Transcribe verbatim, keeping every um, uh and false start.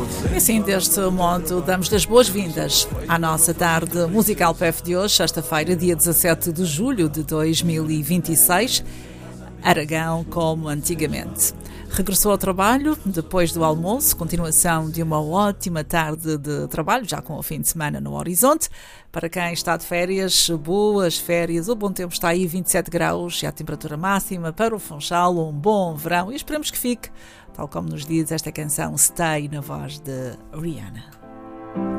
E assim, deste modo, damos as boas-vindas à nossa tarde musical P F de hoje, sexta-feira, dia dezassete de julho de dois mil e vinte e seis. Aragão como antigamente. Regressou ao trabalho depois do almoço, continuação de uma ótima tarde de trabalho, já com o fim de semana no horizonte. Para quem está de férias, boas férias, o bom tempo está aí, vinte e sete graus, e a temperatura máxima para o Funchal, um bom verão, e esperemos que fique, tal como nos diz esta canção Stay, na voz de Rihanna.